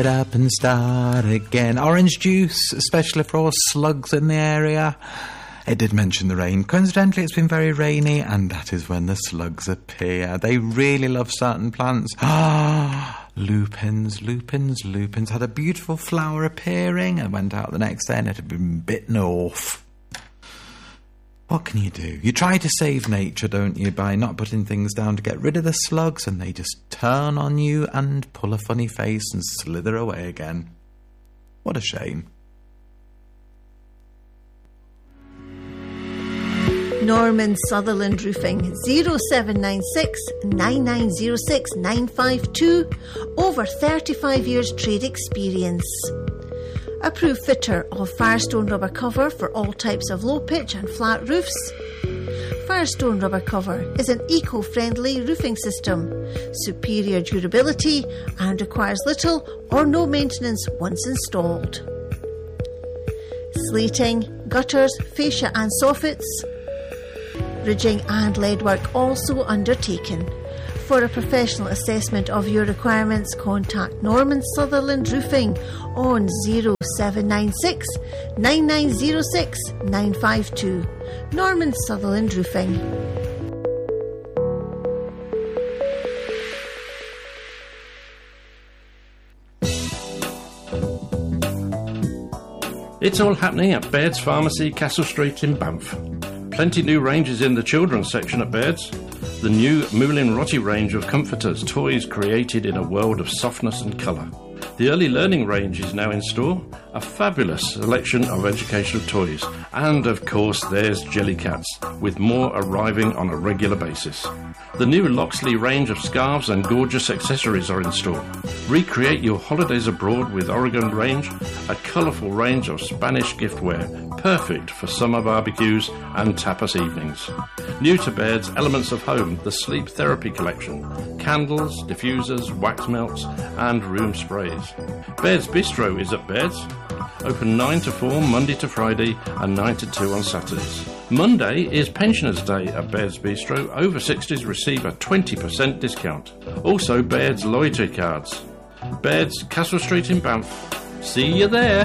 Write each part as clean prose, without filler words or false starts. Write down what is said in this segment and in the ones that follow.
Get up and start again. Orange juice, especially for all slugs in the area. It did mention the rain. Coincidentally, it's been very rainy, and that is when the slugs appear. They really love certain plants. Lupins had a beautiful flower appearing and went out the next day and it had been bitten off. What can you do? You try to save nature, don't you, by not putting things down to get rid of the slugs, and they just turn on you and pull a funny face and slither away again. What a shame. Norman Sutherland Roofing, 0796 9906 952. Over 35 years trade experience. Approved fitter of Firestone rubber cover for all types of low pitch and flat roofs. Firestone rubber cover is an eco-friendly roofing system, superior durability and requires little or no maintenance once installed. Slating, gutters, fascia and soffits. Ridging and lead work also undertaken. For a professional assessment of your requirements, contact Norman Sutherland Roofing on 0796 9906 952. Norman Sutherland Roofing. It's all happening at Baird's Pharmacy, Castle Street in Banff. Plenty new ranges in the children's section at Baird's. The new Moulin Rotti range of comforters, toys created in a world of softness and colour. The early learning range is now in store, a fabulous selection of educational toys, and of course there's Jellycats, with more arriving on a regular basis. The new Loxley range of scarves and gorgeous accessories are in store. Recreate your holidays abroad with Oregon range, a colourful range of Spanish giftware, perfect for summer barbecues and tapas evenings. New to Baird's Elements of Home, the Sleep Therapy Collection, candles, diffusers, wax melts and room sprays. Baird's Bistro is at Baird's, open 9 to 4 Monday to Friday and 9 to 2 on Saturdays. Monday is Pensioners' Day at Baird's Bistro. Over 60s receive a 20% discount. Also Baird's loyalty cards. Baird's, Castle Street in Banff. See you there.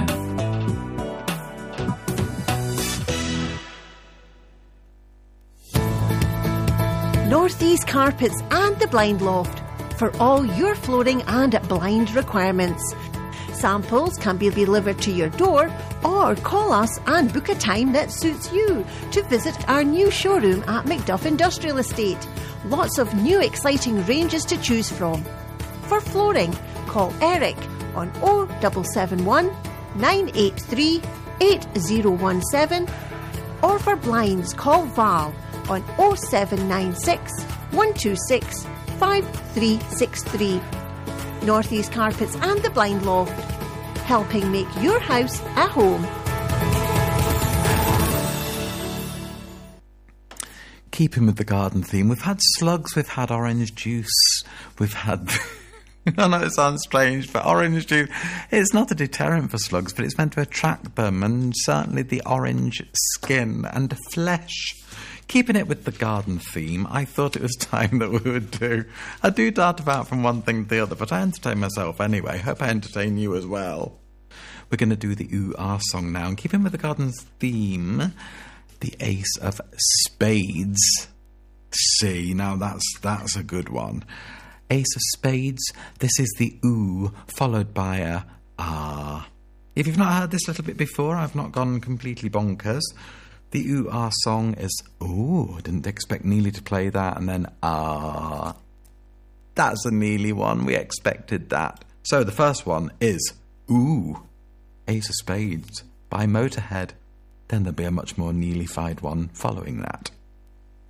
Northeast Carpets and the Blind Loft for all your flooring and blind requirements. Samples can be delivered to your door or call us and book a time that suits you to visit our new showroom at Macduff Industrial Estate. Lots of new exciting ranges to choose from. For flooring, call Eric on 0771 983 8017, or for blinds, call Val on 0796 126 5363. Northeast Carpets and the Blind Loft, helping make your house a home. Keeping with the garden theme, we've had slugs, we've had orange juice, we've had... I know it sounds strange, but orange juice, it's not a deterrent for slugs, but it's meant to attract them, and certainly the orange skin and flesh. Keeping it with the garden theme, I thought it was time that we would do. I do dart about from one thing to the other, but I entertain myself anyway. Hope I entertain you as well. We're going to do the ooh-ah song now, and keeping with the garden's theme, the Ace of Spades. See, now that's a good one. Ace of Spades, this is the ooh, followed by a ah. If you've not heard this little bit before, I've not gone completely bonkers. The ooh-ah song is, ooh, didn't expect Neely to play that, and then ah. That's a Neely one, we expected that. So the first one is ooh, Ace of Spades by Motorhead. Then there'll be a much more Neely-fied one following that.